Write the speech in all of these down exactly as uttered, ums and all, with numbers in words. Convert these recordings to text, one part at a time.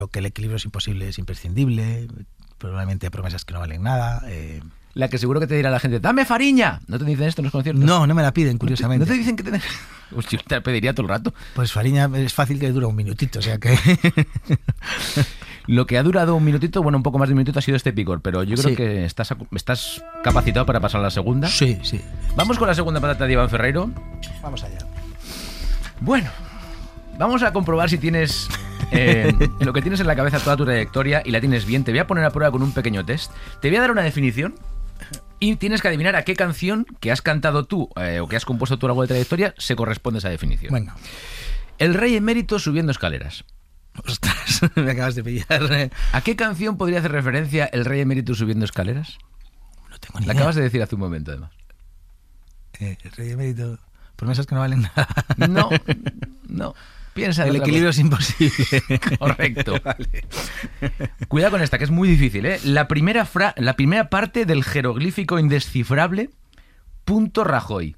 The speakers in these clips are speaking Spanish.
que el equilibrio es imposible, es imprescindible, probablemente promesas que no valen nada. Eh... La que seguro que te dirá la gente, ¡dame Fariña! ¿No te dicen esto en los conciertos? No, no me la piden, curiosamente. ¿No te, no te dicen que te... Pues yo te la pediría todo el rato. Pues Fariña es fácil que dura un minutito, o sea que... Lo que ha durado un minutito, bueno, un poco más de un minutito ha sido este picor, pero yo creo sí. que estás, estás capacitado para pasar a la segunda. Sí, sí. Vamos con la segunda patata de Iván Ferreiro. Vamos allá. Bueno, vamos a comprobar si tienes eh, lo que tienes en la cabeza toda tu trayectoria y la tienes bien. Te voy a poner a prueba con un pequeño test. Te voy a dar una definición y tienes que adivinar a qué canción que has cantado tú eh, o que has compuesto tú a lo largo de trayectoria se corresponde esa definición. Bueno. El rey emérito subiendo escaleras. Ostras, me acabas de pillar. Eh. ¿A qué canción podría hacer referencia el rey emérito subiendo escaleras? No tengo ni La idea. acabas de decir hace un momento, además. Eh, el rey emérito... Promesas que no valen nada. No, no. Piensa. El equilibrio cosa. Es imposible. Correcto. Vale. Cuidado con esta, que es muy difícil, ¿eh? La primera, fra- la primera parte del jeroglífico indescifrable punto Rajoy.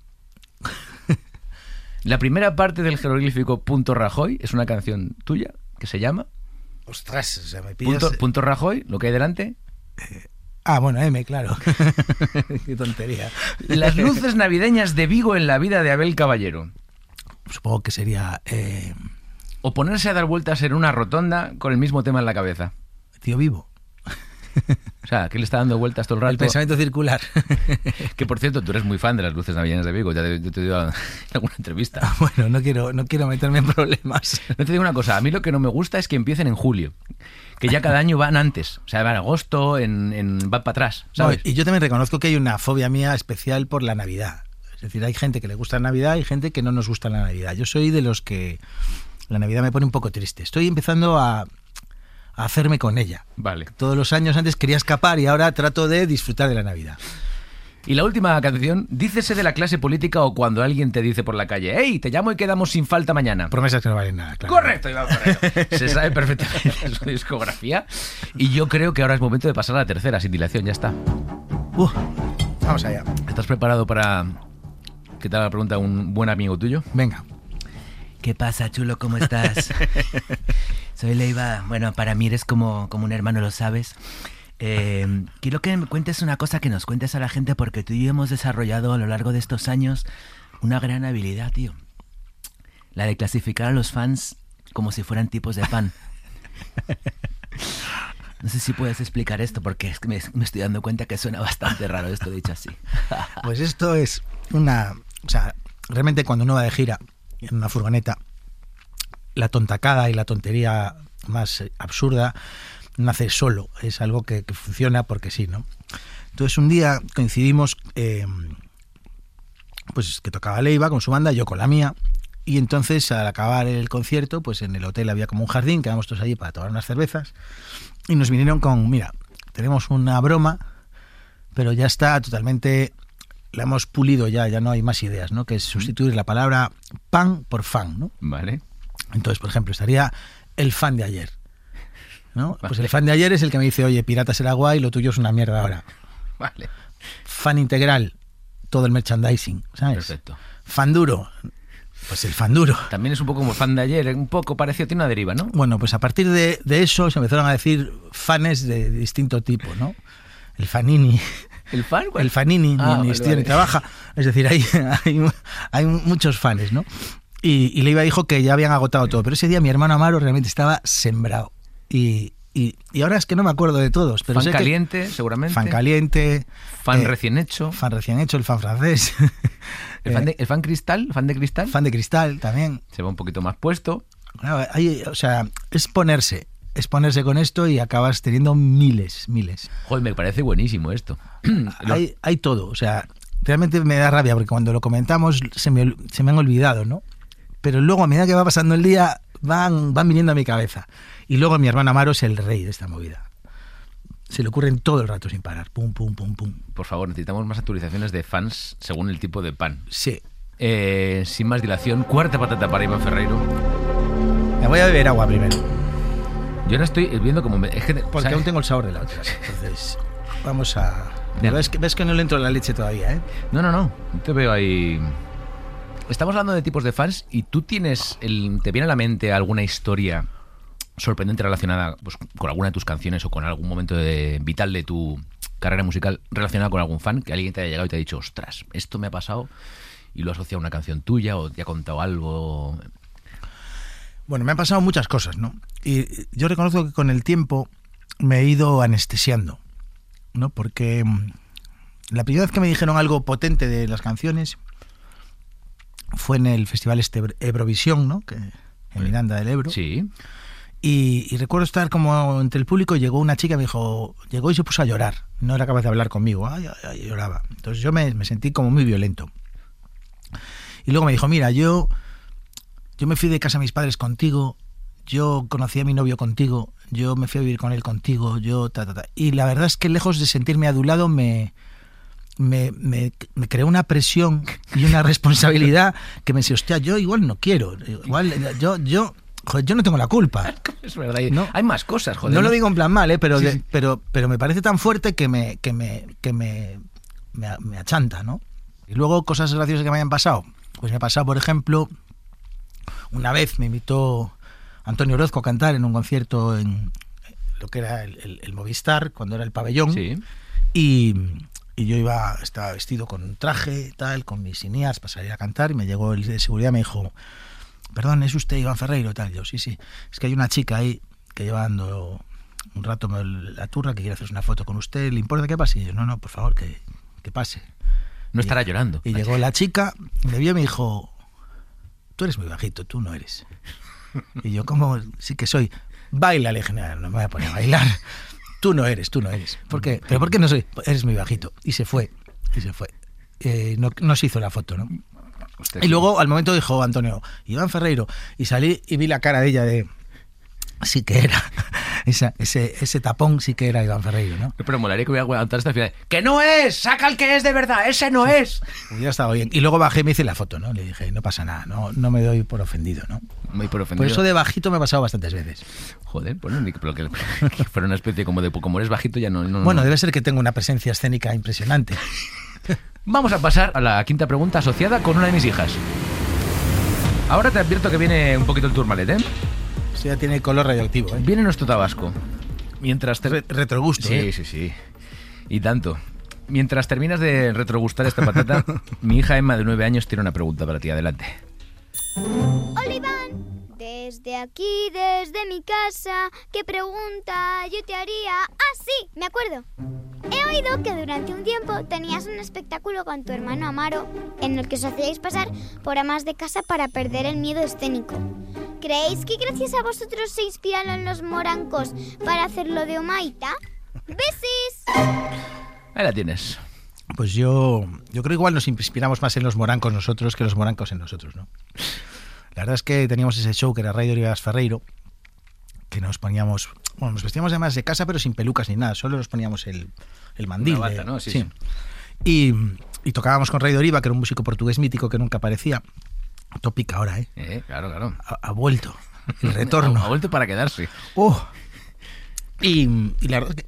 La primera parte del jeroglífico punto Rajoy es una canción tuya que se llama... Ostras, o sea, me pillas... Punto, punto Rajoy, lo que hay delante... Eh... Ah, bueno, M, claro. Qué tontería. Las luces navideñas de Vigo en la vida de Abel Caballero. Supongo que sería... Eh... O ponerse a dar vueltas en una rotonda con el mismo tema en la cabeza. Tío vivo. O sea, que le está dando vueltas todo el rato. El pensamiento circular. Que, por cierto, tú eres muy fan de las luces navideñas de Vigo. Ya te, yo te digo en alguna entrevista. Ah, bueno, no quiero, no quiero meterme en problemas. No te digo una cosa. A mí lo que no me gusta es que empiecen en julio. Que ya cada año van antes. O sea, van en agosto, en, en, van para atrás, ¿sabes? No, y yo también reconozco que hay una fobia mía especial por la Navidad. Es decir, hay gente que le gusta la Navidad y gente que no nos gusta la Navidad. Yo soy de los que la Navidad me pone un poco triste. Estoy empezando a... a hacerme con ella. Vale. Todos los años antes quería escapar y ahora trato de disfrutar de la Navidad. Y la última canción, dícese de la clase política o cuando alguien te dice por la calle, ¡hey, te llamo y quedamos sin falta mañana! Promesas que no valen nada, claro. Correcto, Iván Ferreiro. Se sabe perfectamente su discografía y yo creo que ahora es momento de pasar a la tercera, sin dilación, ya está. Uh, vamos allá. ¿Estás preparado para que te haga la pregunta un buen amigo tuyo? Venga. ¿Qué pasa, chulo? ¿Cómo estás? Soy Leiva. Bueno, para mí eres como, como un hermano, lo sabes. Eh, quiero que me cuentes una cosa, que nos cuentes a la gente, porque tú y yo hemos desarrollado a lo largo de estos años una gran habilidad, tío. La de clasificar a los fans como si fueran tipos de pan. No sé si puedes explicar esto, porque es que me, me estoy dando cuenta que suena bastante raro esto dicho así. Pues esto es una... O sea, realmente cuando uno va de gira en una furgoneta, la tontacada y la tontería más absurda nace solo, es algo que, que funciona porque sí, ¿no? Entonces un día coincidimos, eh, pues que tocaba Leiva con su banda, yo con la mía, y entonces al acabar el concierto, pues en el hotel había como un jardín, quedamos todos allí para tomar unas cervezas, y nos vinieron con, mira, tenemos una broma, pero ya está totalmente, la hemos pulido ya, ya no hay más ideas, ¿no? Que es sustituir la palabra pan por fan, ¿no? Vale. Entonces, por ejemplo, estaría el fan de ayer, ¿no? Pues el fan de ayer es el que me dice, oye, Piratas era guay, lo tuyo es una mierda ahora. Vale. Fan integral, todo el merchandising, ¿sabes? Perfecto. Fan duro, pues el fan duro. También es un poco como fan de ayer, un poco parecido, tiene una deriva, ¿no? Bueno, pues a partir de, de eso se empezaron a decir fanes de distinto tipo, ¿no? El fanini. ¿El fan? El fanini, ah, ni, ni vale, estudia vale. ni trabaja. Es decir, hay, hay, hay muchos fans, ¿no? Y, y Leiva dijo que ya habían agotado todo, pero ese día mi hermano Amaro realmente estaba sembrado. Y, y, y ahora es que no me acuerdo de todos. Pero fan sé caliente, que, seguramente. Fan caliente. Fan eh, recién hecho. Fan recién hecho, el fan francés. ¿El, fan de, ¿El fan cristal? ¿Fan de cristal? Fan de cristal también. Se va un poquito más puesto. Claro, hay, o sea, es ponerse, es ponerse con esto y acabas teniendo miles, miles. Joder, me parece buenísimo esto. hay, hay todo, o sea, realmente me da rabia porque cuando lo comentamos se me, se me han olvidado, ¿no? Pero luego a medida que va pasando el día van, van viniendo a mi cabeza. Y luego mi hermano Amaro es el rey de esta movida. Se le ocurren todo el rato sin parar. Pum, pum, pum, pum. Por favor, necesitamos más actualizaciones de fans según el tipo de pan. Sí. Eh, sin más dilación, cuarta patata para Iván Ferreiro. Me voy a beber agua primero. Yo ahora estoy viendo como... Me, es que, porque ¿sabes? Aún tengo el sabor de la otra. Entonces, vamos a... ¿Ves que, ves que no le entro la leche todavía, eh? No, no, no. Te veo ahí... Estamos hablando de tipos de fans y tú tienes... El, ¿te viene a la mente alguna historia sorprendente relacionada pues, con alguna de tus canciones o con algún momento de, vital de tu carrera musical relacionada con algún fan, que alguien te haya llegado y te ha dicho, ostras, esto me ha pasado, y lo asocia a una canción tuya o te ha contado algo? Bueno, me han pasado muchas cosas, ¿no? Y yo reconozco que con el tiempo me he ido anestesiando, ¿no? Porque la primera vez que me dijeron algo potente de las canciones fue en el festival este Eurovisión, ¿no? Que, en Miranda del Ebro. Sí. Y, y recuerdo estar como entre el público y llegó una chica y me dijo, llegó y se puso a llorar. No era capaz de hablar conmigo. Ay, ay, ay, lloraba. Entonces yo me, me sentí como muy violento. Y luego me dijo, mira, yo, yo me fui de casa a mis padres contigo, yo conocí a mi novio contigo, yo me fui a vivir con él contigo, yo ta, ta, ta. Y la verdad es que lejos de sentirme adulado me... Me, me, me creó una presión y una responsabilidad que me decía, hostia, yo igual no quiero, igual yo yo joder, yo no tengo la culpa. Es verdad, ¿no? Hay más cosas, joder. No lo digo en plan mal, ¿eh? pero, sí, de, sí. pero pero me parece tan fuerte que me que me que me, me, me achanta, ¿no? Y luego cosas graciosas que me hayan pasado. Pues me ha pasado, por ejemplo, una vez me invitó Antonio Orozco a cantar en un concierto en lo que era el, el, el Movistar, cuando era el pabellón. Sí. Y Y yo iba, estaba vestido con un traje, tal, con mis ineas para salir a cantar, y me llegó el de seguridad y me dijo, perdón, ¿es usted Iván Ferreiro? Tal. Y yo, sí, sí, es que hay una chica ahí que lleva dando un rato la turra, que quiere hacerse una foto con usted, ¿le importa que pase? Y yo, no, no, por favor, que, que pase. No estará y, llorando. Y llegó la chica, me vio y me dijo, tú eres muy bajito, tú no eres. Y yo, ¿cómo? Sí que soy. Baila, le dije, no, no me voy a poner a bailar. Tú no eres, tú no eres. ¿Por qué? ¿Pero por qué no soy? Eres muy bajito. Y se fue, y se fue. Eh, no, no se hizo la foto, ¿no? Usted y luego, al momento dijo Antonio, Iván Ferreiro, y salí y vi la cara de ella de... Sí que era. Esa, ese, ese tapón sí que era Iván Ferreiro, ¿no? Pero molaría que voy a aguantar esta fila de, ¡que no es! ¡Saca el que es de verdad! ¡Ese no es! Hubiera estado bien. Y luego bajé y me hice la foto, ¿no? Le dije, no pasa nada, no, no me doy por ofendido, ¿no? Muy por ofendido. Por eso de bajito me ha pasado bastantes veces. Joder, bueno, ni- pero que, que fuera una especie como de, como eres bajito ya no... no Bueno, no. debe ser que tengo una presencia escénica impresionante. Vamos a pasar a la quinta pregunta asociada con una de mis hijas. Ahora te advierto que viene un poquito el turmalet, ¿eh? Eso ya tiene color radioactivo, ¿eh? Viene nuestro tabasco. Mientras te... Re- retrogusto, Sí, ¿eh? sí, sí. Y tanto. Mientras terminas de retrogustar esta patata, mi hija Emma, de nueve años, tiene una pregunta para ti. Adelante. Hola Iván, desde aquí, desde mi casa, ¿qué pregunta yo te haría? Ah, sí, me acuerdo. He oído que durante un tiempo tenías un espectáculo con tu hermano Amaro en el que os hacíais pasar por amas de casa para perder el miedo escénico. ¿Creéis que gracias a vosotros se inspiraron los morancos para hacerlo de Omaita? ¡Besis! Ahí la tienes. Pues yo, yo creo que igual nos inspiramos más en los morancos nosotros que los morancos en nosotros, ¿no? La verdad es que teníamos ese show que era Raider Ibas Ferreiro, que nos poníamos, bueno, nos vestíamos además de casa pero sin pelucas ni nada, solo nos poníamos el, el mandil. Una bata, de- ¿no? Sí, sí. Y, y tocábamos con Raider Iba, que era un músico portugués mítico que nunca aparecía. Tópica ahora, ¿eh? Eh, claro, claro. Ha, ha vuelto. El retorno. Ha vuelto para quedarse. Oh. Y, y la verdad es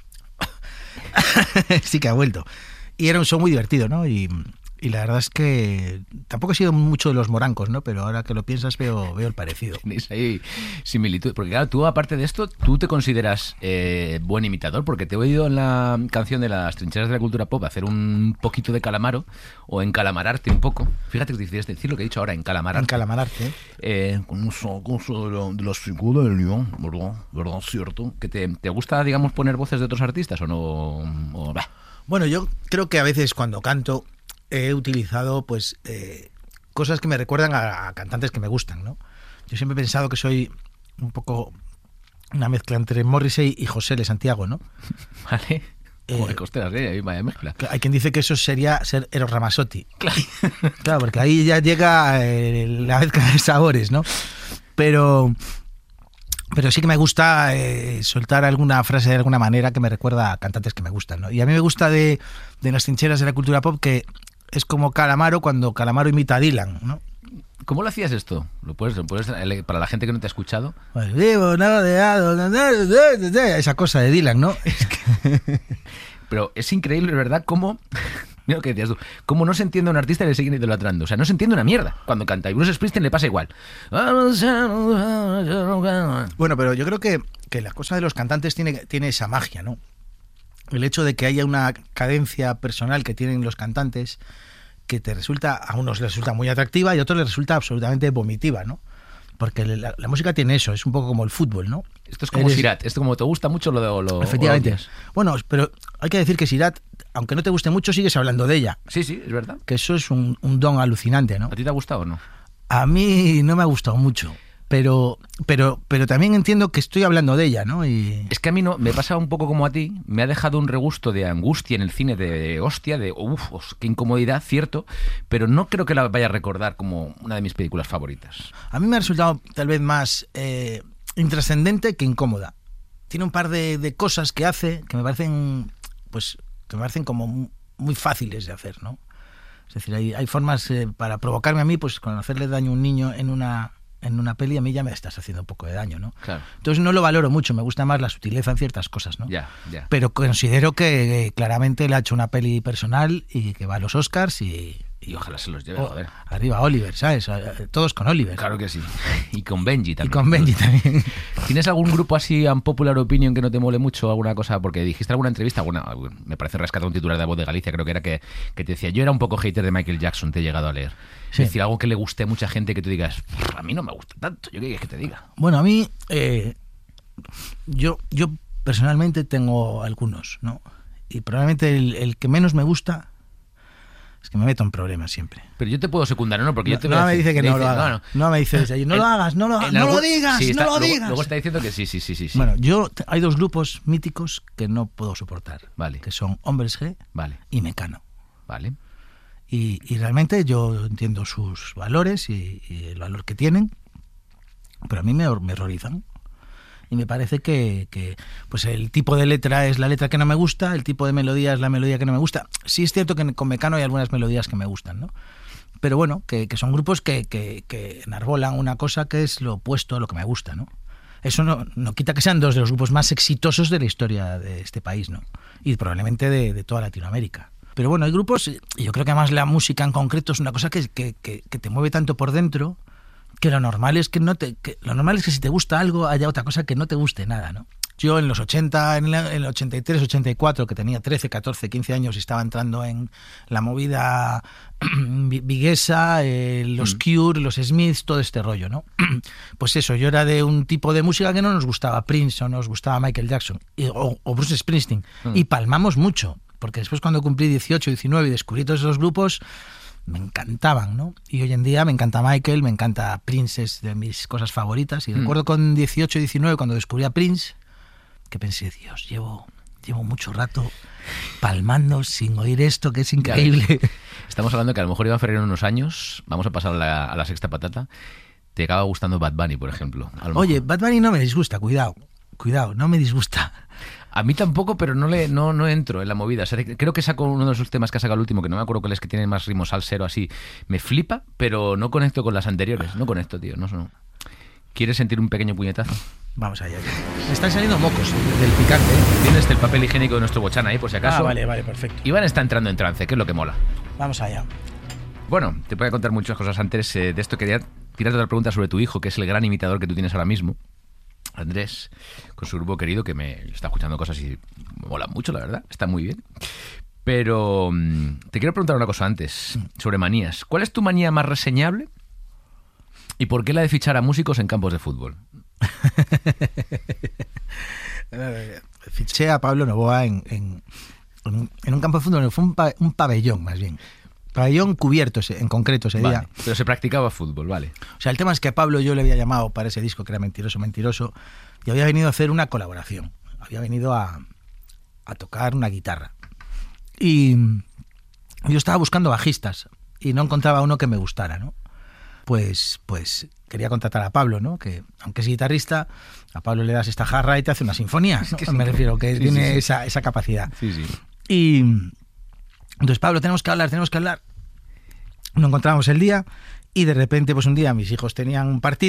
que sí que ha vuelto. Y era un show muy divertido, ¿no? Y, y la verdad es que tampoco he sido mucho de los morancos, ¿no? Pero ahora que lo piensas veo, veo el parecido. Tenéis ahí similitud. Porque claro, tú aparte de esto, tú te consideras eh, buen imitador, porque te he oído en la canción de las trincheras de la cultura pop hacer un poquito de calamaro o encalamararte un poco. Fíjate que decías decir lo que he dicho ahora, encalamararte. En Calamararte, ¿eh? Eh, con un cosa de, la, de las figuras del León, ¿verdad? ¿Verdad? ¿Cierto? ¿Que te, te gusta, digamos, poner voces de otros artistas o no? O, bah. Bueno, yo creo que a veces cuando canto he utilizado pues eh, cosas que me recuerdan a, a cantantes que me gustan, ¿no? Yo siempre he pensado que soy un poco una mezcla entre Morrissey y José de Santiago, ¿no? ¿Vale? Eh, Joder, costeras, ¿eh? Ahí vaya mezcla. Hay quien dice que eso sería ser Eros Ramazzotti. Claro, claro, porque ahí ya llega eh, la mezcla de sabores, ¿no? Pero, pero sí que me gusta eh, soltar alguna frase de alguna manera que me recuerda a cantantes que me gustan, ¿no? Y a mí me gusta de, de las trincheras de la cultura pop que es como Calamaro cuando Calamaro imita a Dylan, ¿no? ¿Cómo lo hacías esto? ¿Lo puedes, lo puedes, para la gente que no te ha escuchado? Pues, vivo, no, de, esa cosa de Dylan, ¿no? Es que... Pero es increíble, ¿verdad? Cómo Mira lo que decías tú. Como no se entiende a un artista y le siguen idolatrando. O sea, no se entiende una mierda cuando canta. Y Bruce Springsteen le pasa igual. Bueno, pero yo creo que, que la cosa de los cantantes tiene, tiene esa magia, ¿no? El hecho de que haya una cadencia personal que tienen los cantantes que te resulta, a unos les resulta muy atractiva y a otros les resulta absolutamente vomitiva, ¿no? Porque la, la música tiene eso, es un poco como el fútbol, ¿no? Esto es como Eres... Sirat, esto como te gusta mucho lo, lo Efectivamente. Lo bueno, pero hay que decir que Sirat, aunque no te guste mucho, sigues hablando de ella. Sí, sí, es verdad. Que eso es un, un don alucinante, ¿no? ¿A ti te ha gustado o no? A mí no me ha gustado mucho. Pero, pero, pero también entiendo que estoy hablando de ella, ¿no? Y... Es que a mí no, me pasa un poco como a ti, me ha dejado un regusto de angustia en el cine, de hostia, de uff, qué incomodidad, cierto, pero no creo que la vaya a recordar como una de mis películas favoritas. A mí me ha resultado tal vez más eh, intrascendente que incómoda. Tiene un par de, de cosas que hace que me parecen, pues, que me parecen como muy fáciles de hacer, ¿no? Es decir, hay, hay formas eh, para provocarme a mí, pues, con hacerle daño a un niño en una... en una peli, a mí ya me estás haciendo un poco de daño, ¿no? Claro. Entonces no lo valoro mucho, me gusta más la sutileza en ciertas cosas, ¿no? Ya, ya. Pero considero que eh, claramente le ha hecho una peli personal y que va a los Oscars y... Y ojalá se los lleve, oh, joder. Arriba Oliver, ¿sabes? Todos con Oliver. Claro que sí. Y con Benji también. Y con Benji también. ¿Tienes algún grupo así, un popular opinion, que no te mole mucho? ¿Alguna cosa? Porque dijiste alguna entrevista, alguna, me parece rescatar un titular de La Voz de Galicia, creo que era que, que te decía, yo era un poco hater de Michael Jackson, te he llegado a leer. Sí. Es decir, algo que le guste a mucha gente que tú digas, a mí no me gusta tanto, yo qué quieres que te diga. Bueno, a mí, eh, yo, yo personalmente tengo algunos, ¿no? Y probablemente el, el que menos me gusta... Es que me meto en problemas siempre. Pero yo te puedo secundar, ¿no? Porque no, yo te voy no a me decir, dice que no dice, lo haga. No, no. no me dice, no el, lo hagas, no lo, no algún, lo digas, sí, está, no lo luego, digas. Luego está diciendo que sí, sí, sí, sí. Bueno, yo hay dos grupos míticos que no puedo soportar. Vale. Que son Hombres G vale. y Mecano. Vale. Y, y realmente yo entiendo sus valores y, y el valor que tienen, pero a mí me, me horrorizan. Y me parece que, que pues el tipo de letra es la letra que no me gusta, el tipo de melodía es la melodía que no me gusta. Sí es cierto que con Mecano hay algunas melodías que me gustan, ¿no? Pero bueno, que, que son grupos que, que, que enarbolan una cosa que es lo opuesto a lo que me gusta, ¿no? Eso no, no quita que sean dos de los grupos más exitosos de la historia de este país, ¿no? Y probablemente de, de toda Latinoamérica. Pero bueno, hay grupos, y yo creo que además la música en concreto es una cosa que, que, que, que te mueve tanto por dentro, que lo normal es que no te que lo normal es que si te gusta algo haya otra cosa que no te guste nada, ¿no? Yo en los ochenta, en el ochenta y tres, ochenta y cuatro, que tenía trece, catorce, quince años y estaba entrando en la movida viguesa, eh, los mm. Cure, los Smiths, todo este rollo, ¿no? Pues eso, yo era de un tipo de música que no nos gustaba Prince o nos gustaba Michael Jackson y, o, o Bruce Springsteen mm. y palmamos mucho, porque después cuando cumplí dieciocho, diecinueve y descubrí todos esos grupos me encantaban, ¿no? Y hoy en día me encanta Michael, me encanta Prince, es de mis cosas favoritas. Y mm. recuerdo con dieciocho, diecinueve, cuando descubrí a Prince, que pensé, Dios, llevo, llevo mucho rato palmando sin oír esto, que es increíble. Estamos hablando que a lo mejor Iván Ferrer en unos años, vamos a pasar a la, a la sexta patata, te acaba gustando Bad Bunny, por ejemplo. Oye, Bad Bunny no me disgusta, cuidado, cuidado, no me disgusta. A mí tampoco, pero no le no, no entro en la movida. O sea, creo que saco uno de esos temas que ha sacado el último, que no me acuerdo cuál es, que tiene más ritmo salsero así. Me flipa, pero no conecto con las anteriores. No conecto, tío. No, no. ¿Quieres sentir un pequeño puñetazo? Vamos allá. Me están saliendo mocos del picante, ¿eh? Tienes el papel higiénico de nuestro bochán ahí, por si acaso. Ah, vale, vale, perfecto. Iván está entrando en trance, que es lo que mola. Vamos allá. Bueno, te voy a contar muchas cosas antes eh, de esto. Quería tirarte otra pregunta sobre tu hijo, que es el gran imitador que tú tienes ahora mismo. Andrés, con su grupo querido, que me está escuchando cosas y me mola mucho, la verdad, está muy bien. Pero te quiero preguntar una cosa antes, sobre manías. ¿Cuál es tu manía más reseñable y por qué la de fichar a músicos en campos de fútbol? Fiché a Pablo Novoa en, en, en un campo de fútbol, fue un, pa, un pabellón más bien. Pabellón cubierto en concreto ese vale, día. Pero se practicaba fútbol, vale. O sea, el tema es que a Pablo yo le había llamado para ese disco que era Mentiroso, Mentiroso, y había venido a hacer una colaboración. Había venido a, a tocar una guitarra. Y yo estaba buscando bajistas y no encontraba uno que me gustara, ¿no? Pues, pues quería contratar a Pablo, ¿no? Que aunque es guitarrista, a Pablo le das esta jarra y te hace una sinfonía, ¿no? Es que sí, me refiero, que sí, tiene sí, sí. Esa, esa capacidad. Sí, sí. Y entonces, Pablo, tenemos que hablar, tenemos que hablar. No encontrábamos el día y de repente, pues un día mis hijos tenían un partido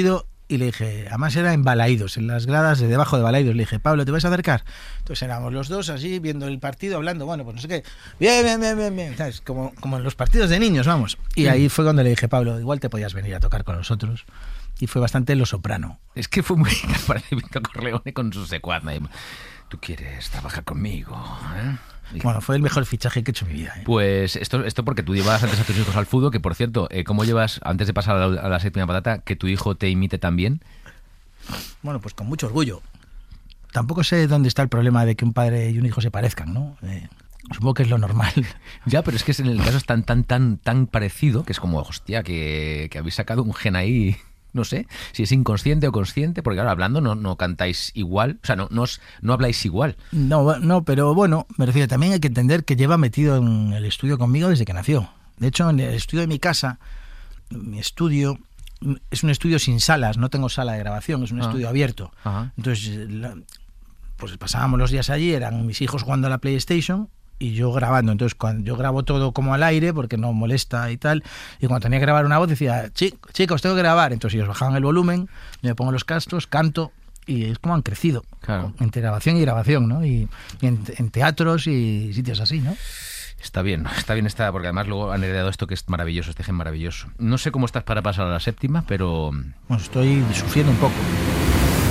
y le dije, además era en Balaídos, en las gradas de debajo de Balaídos, le dije, Pablo, ¿te vas a acercar? Entonces éramos los dos así, viendo el partido, hablando, bueno, pues no sé qué, bien, bien, bien, bien, bien, ¿sabes? Como, como en los partidos de niños, vamos. Y sí. Ahí fue cuando le dije, Pablo, igual te podías venir a tocar con nosotros. Y fue bastante Lo Soprano. Es que fue muy... Parece Vito Corleone con su secuaz. Tú quieres trabajar conmigo, ¿eh? Bueno, fue el mejor fichaje que he hecho en mi vida, ¿eh? Pues esto, esto porque tú llevabas antes a tus hijos al fútbol, que por cierto, eh, ¿cómo llevas, antes de pasar a la, a la séptima patata, que tu hijo te imite también? Bueno, pues con mucho orgullo. Tampoco sé dónde está el problema de que un padre y un hijo se parezcan, ¿no? Eh, supongo que es lo normal. Ya, pero es que en el caso es tan, tan, tan, tan parecido que es como, hostia, que, que habéis sacado un gen ahí... No sé si es inconsciente o consciente, porque ahora hablando no, no cantáis igual, o sea, no, no, os, no habláis igual. No, no, pero bueno, me refiero, también hay que entender que lleva metido en el estudio conmigo desde que nació. De hecho, en el estudio de mi casa, mi estudio es un estudio sin salas, no tengo sala de grabación, es un ah. estudio abierto. Ajá. Entonces, la, pues pasábamos los días allí, eran mis hijos jugando a la PlayStation y yo grabando. Entonces, cuando yo grabo todo como al aire, porque no molesta y tal, y cuando tenía que grabar una voz decía, chicos, tengo que grabar. Entonces ellos bajaban el volumen, yo me pongo los cascos, canto, y es como han crecido, claro, entre grabación y grabación, ¿no? Y, y en, en teatros y sitios así, ¿no? Está bien, está bien, está, porque además luego han heredado esto que es maravilloso, este gen maravilloso. No sé cómo estás para pasar a la séptima, pero... Bueno, estoy sufriendo un poco.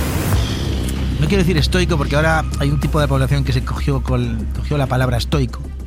No quiero decir estoico porque ahora hay un tipo de población que se cogió, con, cogió la palabra estoico